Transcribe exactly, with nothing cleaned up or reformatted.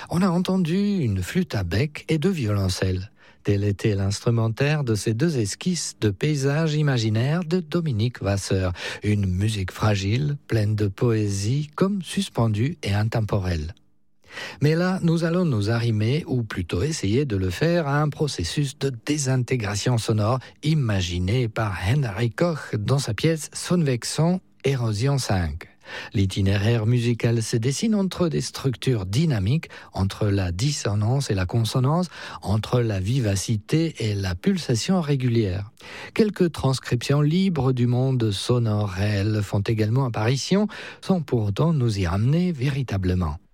On a entendu une flûte à bec et deux violoncelles. Tel était l'instrumentaire de ces deux esquisses de paysages imaginaires de Dominique Vasseur. Une musique fragile, pleine de poésie, comme suspendue et intemporelle. Mais là, nous allons nous arrimer, ou plutôt essayer de le faire, à un processus de désintégration sonore imaginé par Henry Koch dans sa pièce Sonnenwechsel Érosion cinq. L'itinéraire musical se dessine entre des structures dynamiques, entre la dissonance et la consonance, entre la vivacité et la pulsation régulière. Quelques transcriptions libres du monde sonore réel font également apparition, sans pour autant nous y ramener véritablement.